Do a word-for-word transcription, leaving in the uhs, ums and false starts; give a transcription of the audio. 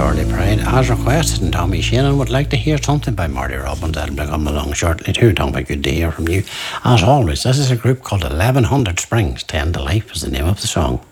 Shirley Pride, as requested, and Tommy Shannon would like to hear something by Marty Robbins. I'll be coming along shortly too. Tommy, good to hear from you. As always, this is a group called eleven hundred Springs. Tend to Life is the name of the song.